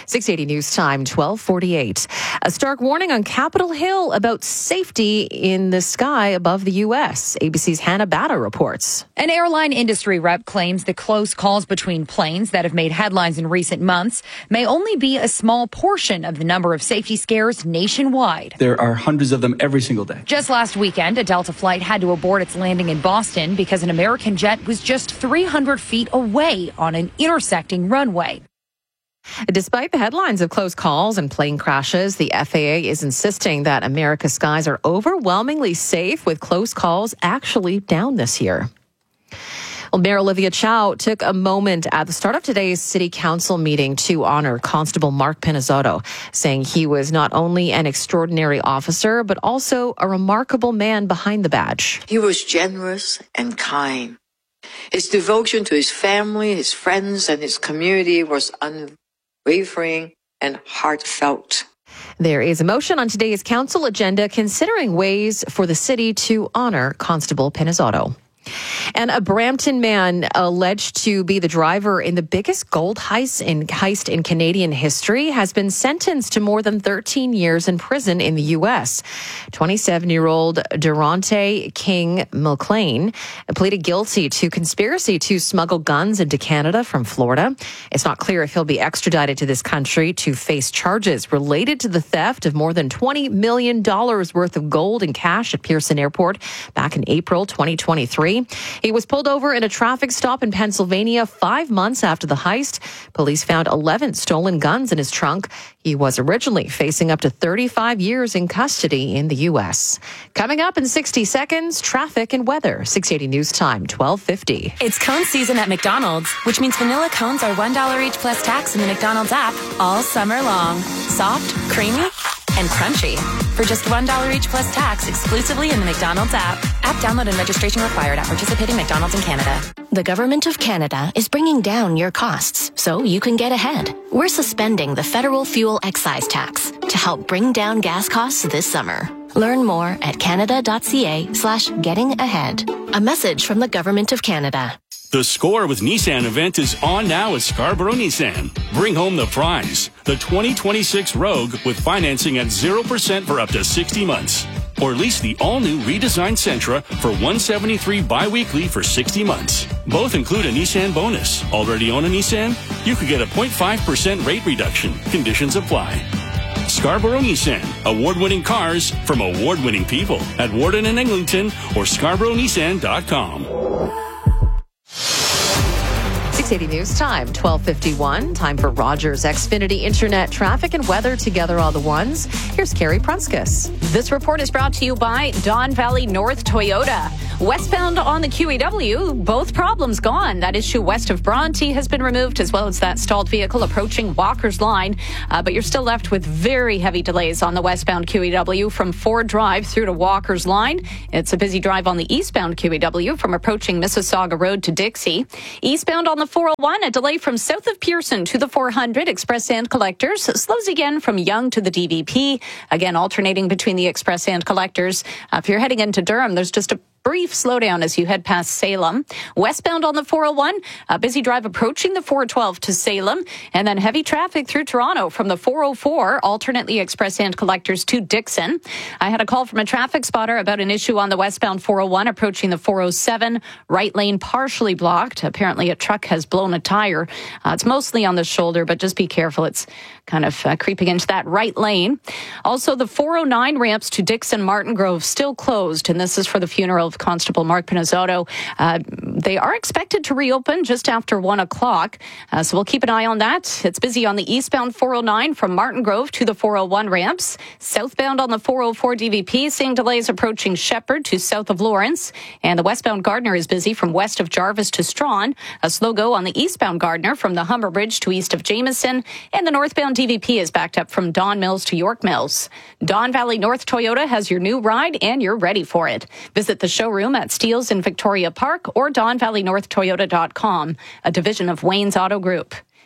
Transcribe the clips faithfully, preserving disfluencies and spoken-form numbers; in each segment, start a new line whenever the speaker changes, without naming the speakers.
six eighty News Time, twelve forty-eight. A stark warning on Capitol Hill about safety in the sky above the U S. A B C's Hannah Batta reports.
An airline industry rep claims the close calls between planes that have made headlines in recent months may only be a small portion of the number of safety scares nationwide.
There are hundreds of them every single day.
Just last weekend, a Delta flight had to abort its landing in Boston because an American jet was just three hundred feet away on an intersecting runway.
Despite the headlines of close calls and plane crashes, the F A A is insisting that America's skies are overwhelmingly safe, with close calls actually down this year. Well, Mayor Olivia Chow took a moment at the start of today's City Council meeting to honor Constable Mark Pinizzotto, saying he was not only an extraordinary officer, but also a remarkable man behind the badge.
He was generous and kind. His devotion to his family, his friends, and his community was unwavering and heartfelt.
There is a motion on today's council agenda considering ways for the city to honor Constable Pinizzotto. And a Brampton man alleged to be the driver in the biggest gold heist in, heist in Canadian history has been sentenced to more than thirteen years in prison in the U S. twenty-seven-year-old Durante King McLean pleaded guilty to conspiracy to smuggle guns into Canada from Florida. It's not clear if he'll be extradited to this country to face charges related to the theft of more than twenty million dollars worth of gold and cash at Pearson Airport back in April twenty twenty-three. He was pulled over in a traffic stop in Pennsylvania five months after the heist. Police found eleven stolen guns in his trunk. He was originally facing up to thirty-five years in custody in the U S. Coming up in sixty seconds, traffic and weather. six eighty News Time, twelve fifty.
It's cone season at McDonald's, which means vanilla cones are one dollar each plus tax in the McDonald's app all summer long. Soft, creamy, and crunchy. For just one dollar each plus tax exclusively in the McDonald's app. App download and registration required at participating McDonald's in Canada.
The Government of Canada is bringing down your costs so you can get ahead. We're suspending the federal fuel excise tax to help bring down gas costs this summer. Learn more at canada.ca slash getting ahead. A message from the Government of Canada.
The Score with Nissan event is on now at Scarborough Nissan. Bring home the prize, the twenty twenty-six Rogue with financing at zero percent for up to sixty months. Or lease the all-new redesigned Sentra for one hundred seventy-three dollars bi-weekly for sixty months. Both include a Nissan bonus. Already own a Nissan? You could get a zero point five percent rate reduction. Conditions apply. Scarborough Nissan. Award-winning cars from award-winning people at Warden and Eglinton or scarborough nissan dot com.
six eighty News Time, twelve fifty-one. Time for Rogers Xfinity Internet traffic and weather together all the ones. Here's Carrie Prunskis.
This report is brought to you by Don Valley North Toyota. Westbound on the Q E W, both problems gone. That issue west of Bronte has been removed, as well as that stalled vehicle approaching Walker's Line. Uh, but you're still left with very heavy delays on the westbound Q E W from Ford Drive through to Walker's Line. It's a busy drive on the eastbound Q E W from approaching Mississauga Road to Dixie. Eastbound on the four oh one, a delay from south of Pearson to the four hundred Express and Collectors. Slows again from Yonge to the D V P. Again, alternating between the Express and Collectors. Uh, if you're heading into Durham, there's just a brief slowdown as you head past Salem. Westbound on the four oh one, a busy drive approaching the four twelve to Salem, and then heavy traffic through Toronto from the four oh four, alternately Express and Collectors to Dixon. I had a call from a traffic spotter about an issue on the westbound four oh one approaching the four oh seven, right lane partially blocked. Apparently a truck has blown a tire. Uh, it's mostly on the shoulder, but just be careful. It's kind of uh, creeping into that right lane. Also, the four oh nine ramps to Dixon Martin Grove still closed, and this is for the funeral of Constable Mark Pinizzotto. Uh, they are expected to reopen just after one o'clock, uh, so we'll keep an eye on that. It's busy on the eastbound four oh nine from Martin Grove to the four oh one ramps. Southbound on the four oh four D V P, seeing delays approaching Shepherd to south of Lawrence, and the westbound Gardner is busy from west of Jarvis to Strawn. A slow go on the eastbound Gardner from the Humber Bridge to east of Jameson, and the northbound D V P is backed up from Don Mills to York Mills. Don Valley North Toyota has your new ride, and you're ready for it. Visit the showroom at Steeles in Victoria Park or don valley north toyota dot com, a division of Wayne's Auto Group.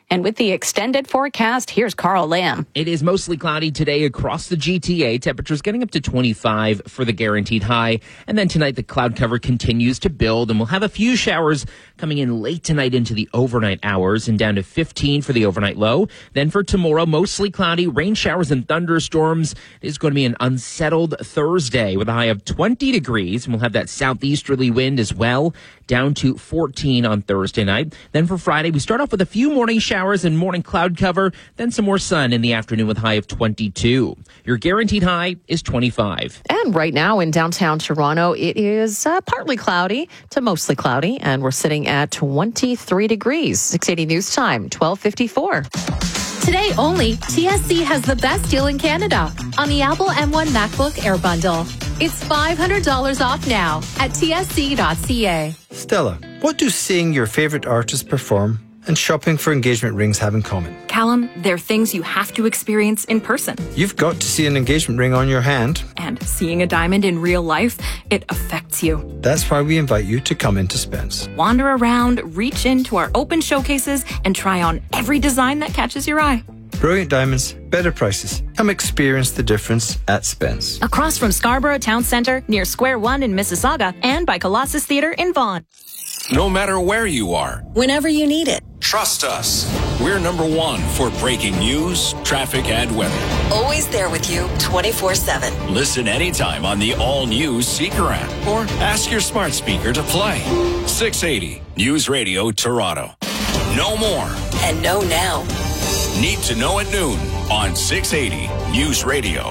And with the extended forecast, here's Carl Lamb.
It is mostly cloudy today across the G T A. Temperatures getting up to twenty-five for the guaranteed high. And then tonight, the cloud cover continues to build, and we'll have a few showers coming in late tonight into the overnight hours, and down to fifteen for the overnight low. Then for tomorrow, mostly cloudy, rain showers and thunderstorms. It is going to be an unsettled Thursday with a high of twenty degrees, and we'll have that southeasterly wind as well, down to fourteen on Thursday night. Then for Friday, we start off with a few morning showers and morning cloud cover, then some more sun in the afternoon with a high of twenty-two. Your guaranteed high is twenty-five.
And right now in downtown Toronto, it is uh, partly cloudy to mostly cloudy, and we're sitting at twenty-three degrees. six eighty News Time, twelve fifty-four.
Today only, T S C has the best deal in Canada on the Apple M one MacBook Air Bundle. It's five hundred dollars off now at T S C dot C A.
Stella, what do seeing your favorite artist perform and shopping for engagement rings have in common?
Callum, they're things you have to experience in person.
You've got to see an engagement ring on your hand.
And seeing a diamond in real life, it affects you.
That's why we invite you to come into Spence.
Wander around, reach into our open showcases, and try on every design that catches your eye.
Brilliant diamonds, better prices. Come experience the difference at Spence.
Across from Scarborough Town Centre, near Square One in Mississauga, and by Colossus Theatre in Vaughan.
No matter where you are,
whenever you need it,
trust us. We're number one for breaking news, traffic, and weather.
Always there with you twenty-four seven.
Listen anytime on the all-new Seeker app or ask your smart speaker to play. six eighty News Radio Toronto. No more.
And know now.
Need to know at noon on six eighty News Radio.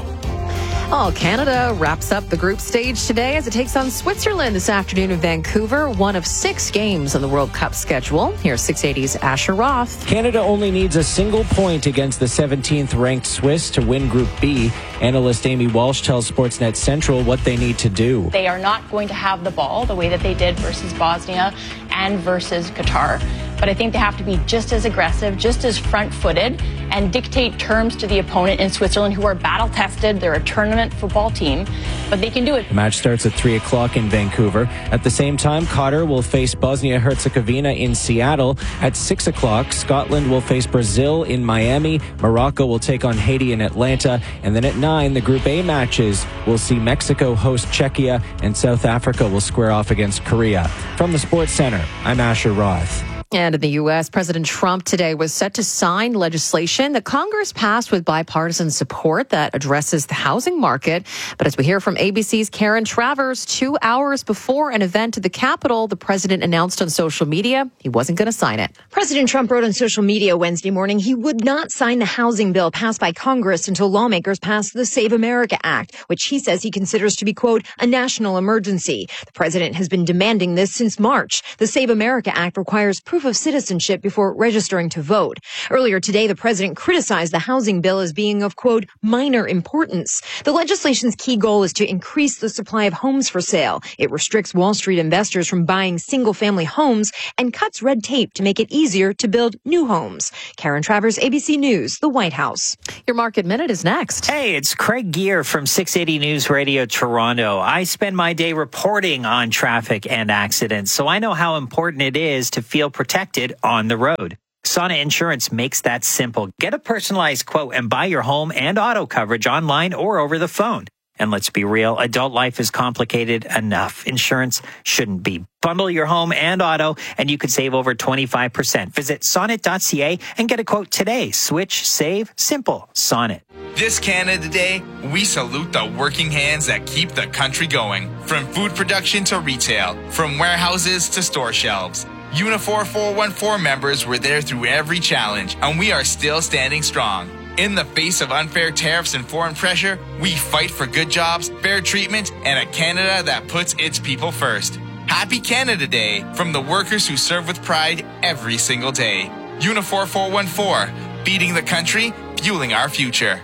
Oh, Canada wraps up the group stage today as it takes on Switzerland this afternoon in Vancouver, one of six games on the World Cup schedule. Here's six eighty's Asher Roth.
Canada only needs a single point against the seventeenth ranked Swiss to win Group B. Analyst Amy Walsh tells Sportsnet Central what they need to do.
They are not going to have the ball the way that they did versus Bosnia and versus Qatar. But I think they have to be just as aggressive, just as front-footed, and dictate terms to the opponent in Switzerland, who are battle-tested. They're a tournament football team, but they can do it.
The match starts at three o'clock in Vancouver. At the same time, Qatar will face Bosnia-Herzegovina in Seattle. At six o'clock, Scotland will face Brazil in Miami. Morocco will take on Haiti in Atlanta. And then at nine, the Group A matches will see Mexico host Czechia, and South Africa will square off against Korea. From the Sports Center, I'm Asher Roth.
And in the U S, President Trump today was set to sign legislation that Congress passed with bipartisan support that addresses the housing market. But as we hear from A B C's Karen Travers, two hours before an event at the Capitol, the president announced on social media he wasn't going to sign it.
President Trump wrote on social media Wednesday morning he would not sign the housing bill passed by Congress until lawmakers pass the Save America Act, which he says he considers to be, quote, a national emergency. The president has been demanding this since March. The Save America Act requires proof of citizenship before registering to vote. Earlier today, the president criticized the housing bill as being of, quote, minor importance. The legislation's key goal is to increase the supply of homes for sale. It restricts Wall Street investors from buying single-family homes and cuts red tape to make it easier to build new homes. Karen Travers, A B C News, the White House.
Your Market Minute is next.
Hey, it's Craig Gear from six eighty News Radio Toronto. I spend my day reporting on traffic and accidents, so I know how important it is to feel protected on the road. Sonnet Insurance makes that simple. Get a personalized quote and buy your home and auto coverage online or over the phone. And let's be real, adult life is complicated enough. Insurance shouldn't be. Bundle your home and auto, and you could save over twenty-five percent. Visit sonnet dot c a and get a quote today. Switch, save, simple. Sonnet.
This Canada Day, we salute the working hands that keep the country going. From food production to retail, from warehouses to store shelves. Unifor four one four members were there through every challenge, and we are still standing strong. In the face of unfair tariffs and foreign pressure, we fight for good jobs, fair treatment, and a Canada that puts its people first. Happy Canada Day from the workers who serve with pride every single day. Unifor four one four, feeding the country, fueling our future.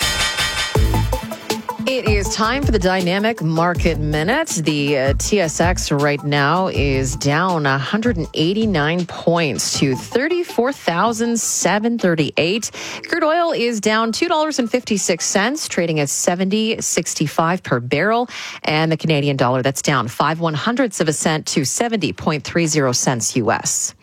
It is time for the Dynamic Market Minute. The uh, T S X right now is down one hundred eighty-nine points to thirty-four thousand seven hundred thirty-eight. Crude oil is down two dollars and fifty-six cents, trading at seventy sixty-five per barrel. And the Canadian dollar, that's down five one hundredths of a cent to seventy point three zero cents U S.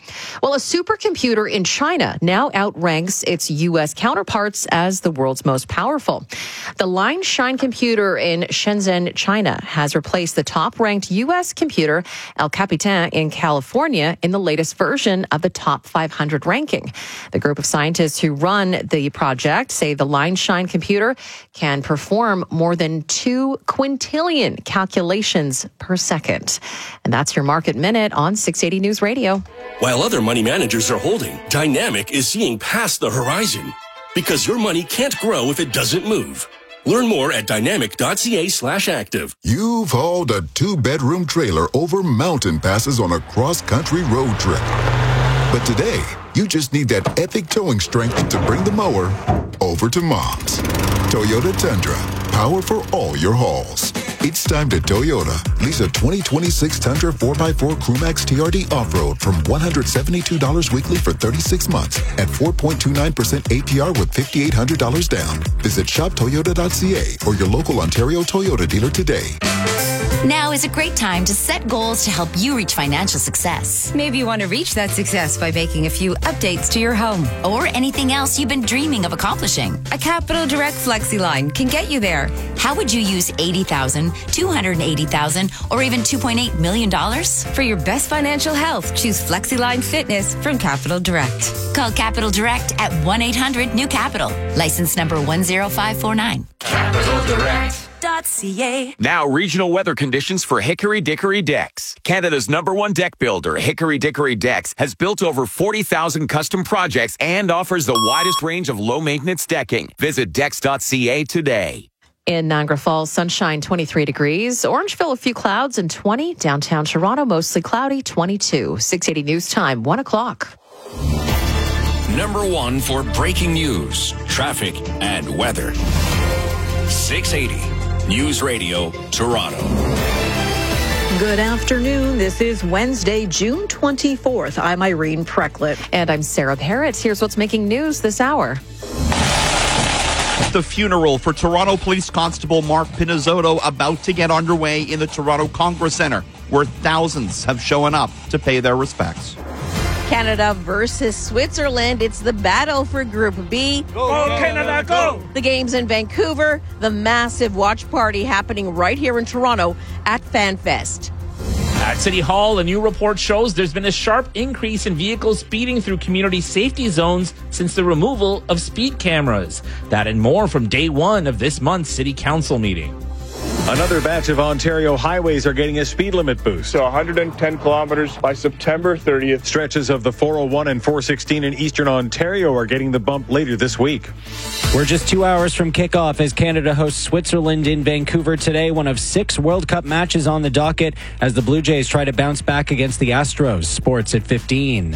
Well, a supercomputer in China now outranks its U S counterparts as the world's most powerful. The Lianshine computer in Shenzhen, China, has replaced the top-ranked U S computer El Capitan in California in the latest version of the top five hundred ranking. The group of scientists who run the project say the Lianshine computer can perform more than two quintillion calculations per second. And that's your Market Minute on six eighty News Radio.
While other money managers are holding, Dynamic is seeing past the horizon. Because your money can't grow if it doesn't move. Learn more at dynamic.ca slash active.
You've hauled a two-bedroom trailer over mountain passes on a cross-country road trip. But today, you just need that epic towing strength to bring the mower over to Mom's. Toyota Tundra, power for all your hauls. It's time to Toyota. Lease a twenty twenty-six Tundra four by four Crewmax T R D Off-Road from one hundred seventy-two dollars weekly for thirty-six months at four point two nine percent A P R with five thousand eight hundred dollars down. Visit shop toyota dot c a or your local Ontario Toyota dealer today.
Now is a great time to set goals to help you reach financial success.
Maybe you want to reach that success by making a few updates to your home.
Or anything else you've been dreaming of accomplishing.
A Capital Direct FlexiLine can get you there.
How would you use eighty thousand dollars, two hundred eighty thousand dollars, or even two point eight million dollars?
For your best financial health, choose FlexiLine Fitness from Capital Direct.
Call Capital Direct at one eight hundred new capital. License number one zero five four nine.
Capital Direct.
Now, regional weather conditions for Hickory Dickory Decks. Canada's number one deck builder, Hickory Dickory Decks, has built over forty thousand custom projects and offers the widest range of low-maintenance decking. Visit decks dot c a today.
In Niagara Falls, sunshine, twenty-three degrees. Orangeville, a few clouds, and twenty. Downtown Toronto, mostly cloudy, twenty-two. six eighty News Time, one o'clock.
Number one for breaking news, traffic, and weather. six eighty News Radio, Toronto.
Good afternoon. This is Wednesday, June twenty-fourth. I'm Irene Precklett.
And I'm Sarah Parrott. Here's what's making news this hour.
The funeral for Toronto Police Constable Mark Pinizzotto about to get underway in the Toronto Congress Centre, where thousands have shown up to pay their respects.
Canada versus Switzerland. It's the battle for Group B.
Go, go Canada, go!
The game's in Vancouver. The massive watch party happening right here in Toronto at FanFest.
At City Hall, a new report shows there's been a sharp increase in vehicles speeding through community safety zones since the removal of speed cameras. That and more from day one of this month's City Council meeting.
Another batch of Ontario highways are getting a speed limit boost.
So one hundred ten kilometers by September thirtieth.
Stretches of the four oh one and four sixteen in Eastern Ontario are getting the bump later this week.
We're just two hours from kickoff as Canada hosts Switzerland in Vancouver today. One of six World Cup matches on the docket as the Blue Jays try to bounce back against the Astros. Sports at fifteen.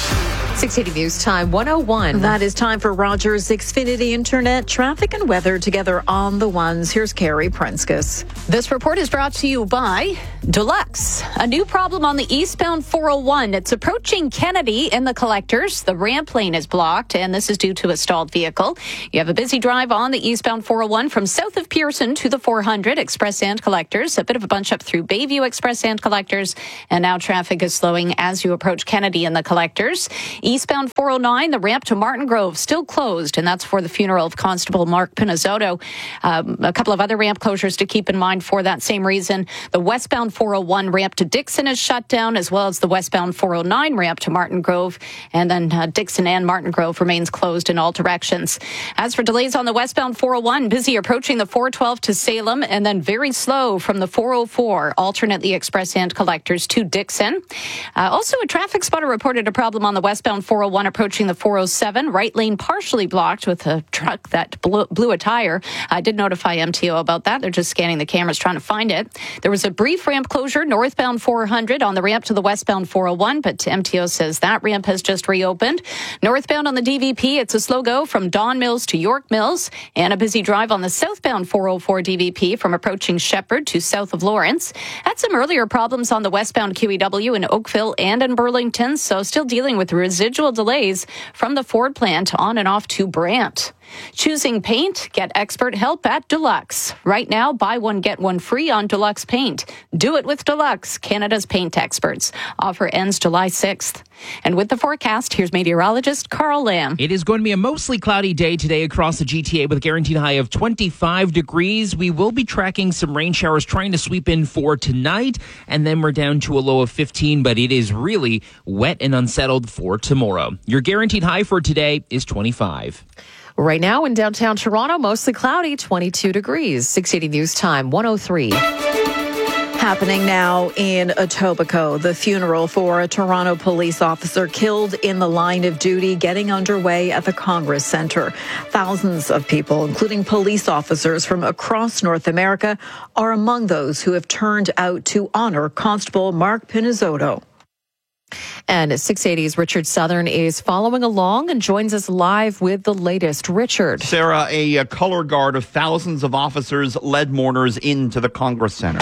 six eighty News Time, one oh one.
That is time for Rogers Xfinity Internet traffic and weather together on the ones. Here's Carrie Prenskus.
This report is brought to you by Deluxe. A new problem on the eastbound four oh one. It's approaching Kennedy in the collectors. The ramp lane is blocked, and this is due to a stalled vehicle. You have a busy drive on the eastbound four oh one from south of Pearson to the four hundred Express and collectors. A bit of a bunch up through Bayview Express and collectors, and now traffic is slowing as you approach Kennedy in the collectors. Eastbound four oh nine, the ramp to Martin Grove still closed, and that's for the funeral of Constable Mark Pinizzotto. Um, a couple of other ramp closures to keep in mind for that same reason. The westbound four oh one ramp to Dixon is shut down, as well as the westbound four oh nine ramp to Martin Grove, and then uh, Dixon and Martin Grove remains closed in all directions. As for delays on the westbound four oh one, busy approaching the four twelve to Salem, and then very slow from the four oh four, alternately Express and collectors to Dixon. Uh, also, a traffic spotter reported a problem on the westbound four oh one approaching the four oh seven, right lane partially blocked with a truck that blew, blew a tire. I did notify M T O about that. They're just scanning the cameras trying to find it. There was a brief ramp closure northbound four hundred on the ramp to the westbound four oh one, but M T O says that ramp has just reopened. Northbound on the D V P, it's a slow go from Don Mills to York Mills, and a busy drive on the southbound four oh four D V P from approaching Shepherd to south of Lawrence. Had some earlier problems on the westbound Q E W in Oakville and in Burlington, so still dealing with residual delays from the Ford plant on and off to Brant. Choosing paint? Get expert help at Deluxe. Right now, buy one, get one free on Deluxe paint. Do it with Deluxe, Canada's paint experts. Offer ends July sixth. And with the forecast, here's meteorologist Carl Lamb.
It is going to be a mostly cloudy day today across the G T A with a guaranteed high of twenty-five degrees. We will be tracking some rain showers trying to sweep in for tonight, and then we're down to a low of fifteen, but it is really wet and unsettled for tomorrow. Your guaranteed high for today is twenty-five.
Right now in downtown Toronto, mostly cloudy, twenty-two degrees. six eighty News Time, one oh three. Happening now in Etobicoke, the funeral for a Toronto police officer killed in the line of duty getting underway at the Congress Centre. Thousands of people, including police officers from across North America, are among those who have turned out to honor Constable Mark Pinizzotto. And six eighty's Richard Southern is following along and joins us live with the latest. Richard.
Sarah, a, a color guard of thousands of officers led mourners into the Congress Centre.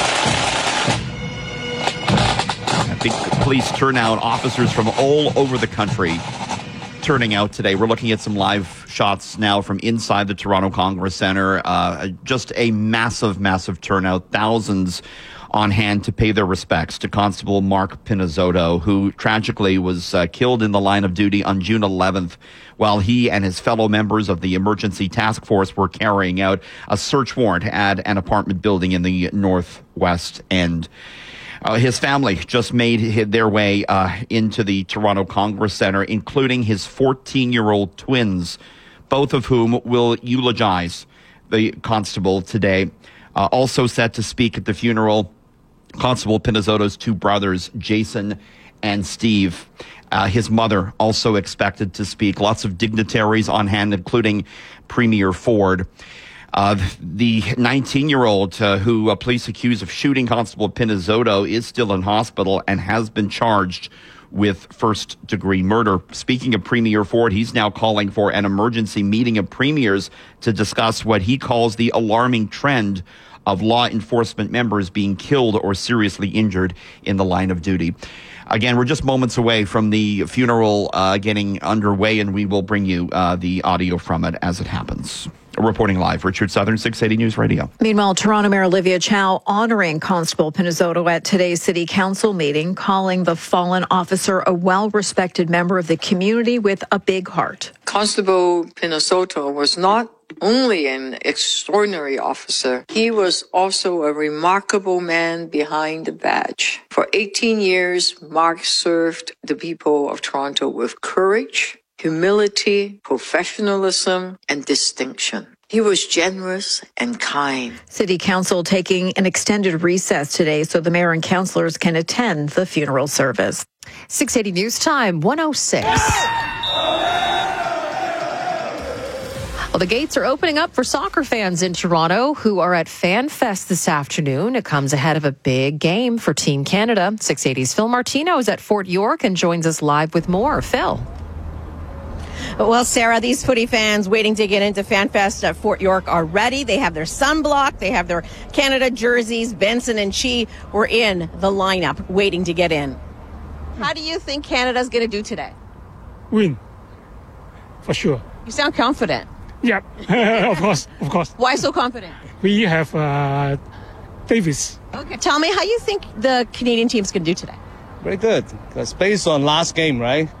A big police turnout, officers from all over the country turning out today. We're looking at some live shots now from inside the Toronto Congress Centre. Uh, just a massive, massive turnout. Thousands on hand to pay their respects to Constable Mark Pinizzotto, who tragically was uh, killed in the line of duty on June eleventh while he and his fellow members of the emergency task force were carrying out a search warrant at an apartment building in the northwest end. Uh, his family just made their way uh, into the Toronto Congress Centre, including his fourteen-year-old twins, both of whom will eulogize the constable today. Uh, also set to speak at the funeral, Constable Pinizzotto's two brothers, Jason and Steve. Uh, his mother also expected to speak. Lots of dignitaries on hand, including Premier Ford. Uh, the nineteen-year-old uh, who uh, police accuse of shooting Constable Pinizzotto is still in hospital and has been charged with first-degree murder. Speaking of Premier Ford, he's now calling for an emergency meeting of premiers to discuss what he calls the alarming trend of law enforcement members being killed or seriously injured in the line of duty. Again, we're just moments away from the funeral uh, getting underway, and we will bring you uh, the audio from it as it happens. Reporting live, Richard Southern, six eighty News Radio.
Meanwhile, Toronto Mayor Olivia Chow honoring Constable Pinizzotto at today's City Council meeting, calling the fallen officer a well-respected member of the community with a big heart.
Constable Pinizzotto was not only an extraordinary officer, he was also a remarkable man behind the badge. For eighteen years, Mark served the people of Toronto with courage, humility, professionalism, and distinction. He was generous and kind.
City Council taking an extended recess today so the mayor and councillors can attend the funeral service.
six eighty News Time, one oh six. Well, the gates are opening up for soccer fans in Toronto who are at Fan Fest this afternoon. It comes ahead of a big game for Team Canada. six eighty's Phil Martino is at Fort York and joins us live with more. Phil.
Well, Sarah, these footy fans waiting to get into FanFest at Fort York are ready. They have their sunblock. They have their Canada jerseys. Benson and Chi were in the lineup waiting to get in. How do you think Canada's going to do today?
Win. For sure.
You sound confident.
Yep. of course. Of course.
Why so confident?
We have uh, Davis.
Okay. Tell me how you think the Canadian team's going to do today.
Very good. Because based on last game, right?